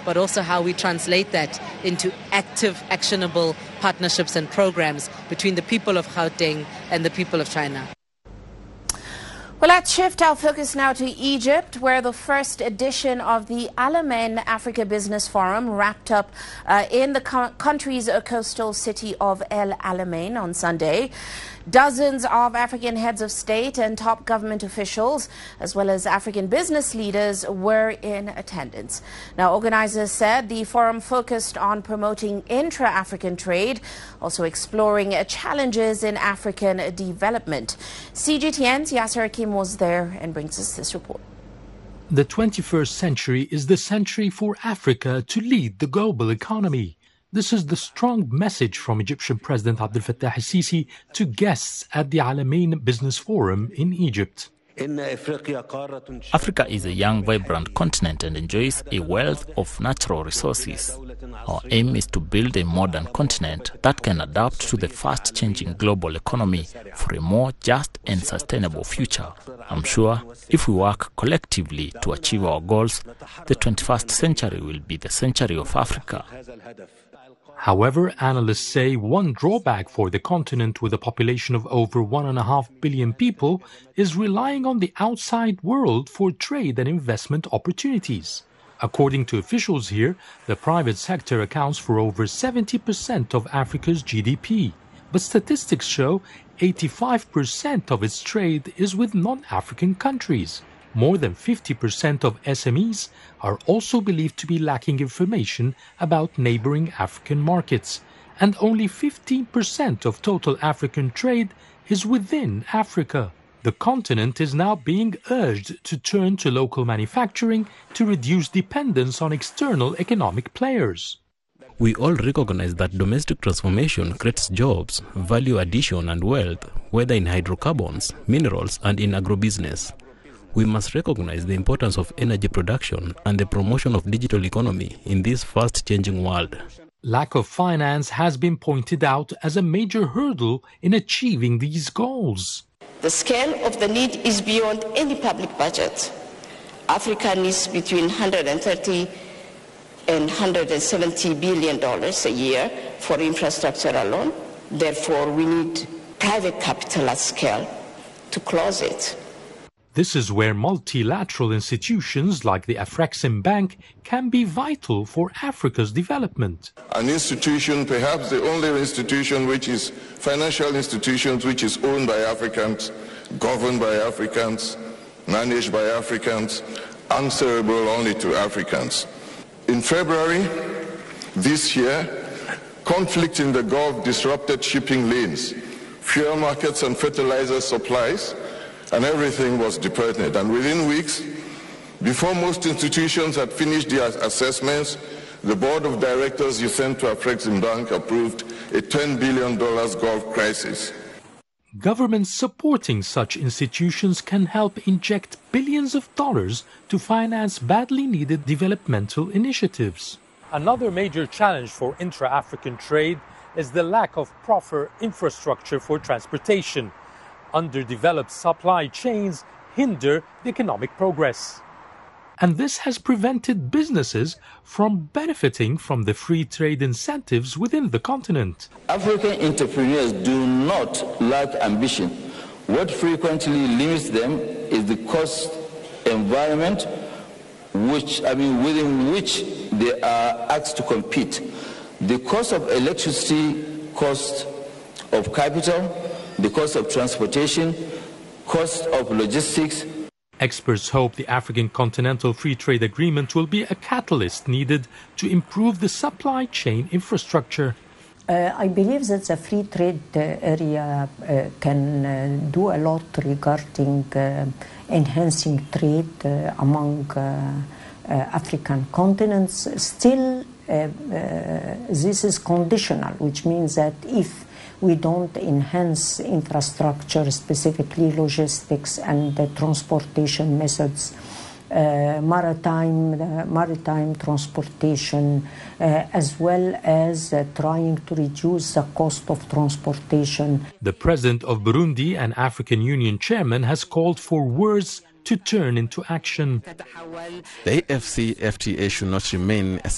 but also how we translate that into active, actionable partnerships and programs between the people of Gauteng and the people of China. Well, let's shift our focus now to Egypt, where the first edition of the Alamein Africa Business Forum wrapped up in the country's coastal city of El Alamein on Sunday. Dozens of African heads of state and top government officials, as well as African business leaders, were in attendance. Now, organizers said the forum focused on promoting intra-African trade, also exploring challenges in African development. CGTN's Yasser Hakim was there and brings us this report. The 21st century is the century for Africa to lead the global economy. This is the strong message from Egyptian President Abdel Fattah el-Sisi to guests at the Alamein Business Forum in Egypt. Africa is a young, vibrant continent and enjoys a wealth of natural resources. Our aim is to build a modern continent that can adapt to the fast-changing global economy for a more just and sustainable future. I'm sure if we work collectively to achieve our goals, the 21st century will be the century of Africa. However, analysts say one drawback for the continent with a population of over 1.5 billion people is relying on the outside world for trade and investment opportunities. According to officials here, the private sector accounts for over 70% of Africa's GDP. But statistics show 85% of its trade is with non-African countries. More than 50% of SMEs are also believed to be lacking information about neighboring African markets, and only 15% of total African trade is within Africa. The continent is now being urged to turn to local manufacturing to reduce dependence on external economic players. We all recognize that domestic transformation creates jobs, value addition and wealth, whether in hydrocarbons, minerals and in agrobusiness. We must recognize the importance of energy production and the promotion of digital economy in this fast-changing world. Lack of finance has been pointed out as a major hurdle in achieving these goals. The scale of the need is beyond any public budget. Africa needs between $130 and $170 billion a year for infrastructure alone. Therefore, we need private capital at scale to close it. This is where multilateral institutions like the Afreximbank can be vital for Africa's development. An institution, perhaps the only institution which is financial institutions which is owned by Africans, governed by Africans, managed by Africans, answerable only to Africans. In February this year, conflict in the Gulf disrupted shipping lanes, fuel markets and fertilizer supplies, and everything was departed. And within weeks, before most institutions had finished their assessments, the board of directors you sent to Afreximbank approved a $10 billion Gulf crisis. Governments supporting such institutions can help inject billions of dollars to finance badly needed developmental initiatives. Another major challenge for intra-African trade is the lack of proper infrastructure for transportation. Underdeveloped supply chains hinder the economic progress. And this has prevented businesses from benefiting from the free trade incentives within the continent. African entrepreneurs do not lack ambition. What frequently limits them is the cost environment within which they are asked to compete. The cost of electricity, cost of capital, the cost of transportation, cost of logistics. Experts hope the African Continental Free Trade Agreement will be a catalyst needed to improve the supply chain infrastructure. I believe that the free trade area can do a lot regarding enhancing trade among African continents. Still, this is conditional, which means that if we don't enhance infrastructure, specifically logistics and transportation methods, maritime transportation, as well as trying to reduce the cost of transportation. The president of Burundi and African Union chairman has called for words to turn into action. The AFCFTA should not remain a